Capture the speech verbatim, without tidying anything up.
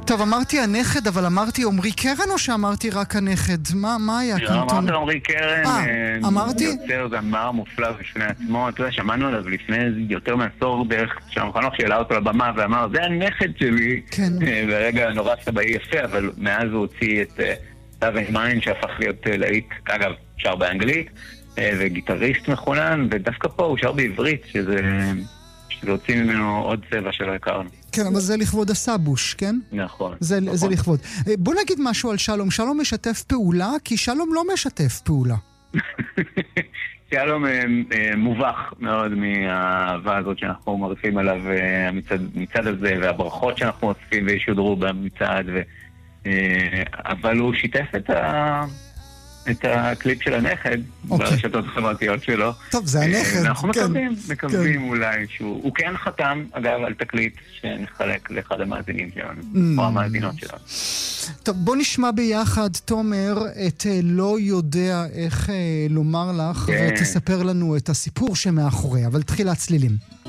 טוב, אמרתי הנכד, אבל אמרתי עומרי קרן או שאמרתי רק הנכד? מה, מה היה כאן? אמרת עומרי קרן, אה, אמרתי? יוצר זמר מופלא בפני עצמו, אתה יודע, שמענו עליו לפני יותר מעשור דרך שם חנוך שאלה אותו לבמה ואמר, זה הנכד שלי, כן. ורגע נורא סבאי יפה, אבל מאז הוא הוציא את Love and Mine שהפך להיות להיט, אגב, שר באנגלית, וגיטריסט מחונן, ודווקא פה הוא שר בעברית, שזה... להוציא ממנו עוד צבע שלא הכרנו. כן, אבל זה לכבוד הסבוש, כן? נכון. זה, נכון. זה לכבוד. בוא נגיד משהו על שלום. שלום משתף פעולה, כי שלום לא משתף פעולה. שלום מובך מאוד מהאהבה הזאת שאנחנו מרצים עליו מצד, מצד הזה, והברכות שאנחנו אוספים וישודרו במצעד, ו... אבל הוא שיתף את ה... את הקליפ של הנכד, okay. ברשתות החברתיות שלו. טוב, זה הנכד. אנחנו כן. מקווים, מקווים כן. אולי שהוא... הוא כן חתם, אגב, על תקליט שנחלק לאחד המאזינים שלנו, mm. או המאזינות שלנו. טוב, בוא נשמע ביחד, תומר, את לא יודע איך לומר לך, okay. ותספר לנו את הסיפור שמאחורי, אבל תחילה צלילים.